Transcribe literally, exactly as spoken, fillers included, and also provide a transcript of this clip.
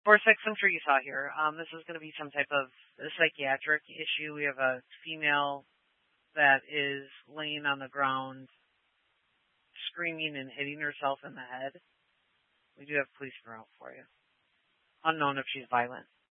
four six, I'm sure you saw here. Um, this is going to be some type of psychiatric issue. We have a female that is laying on the ground, screaming and hitting herself in the head. We do have police route for you. Unknown if she's violent.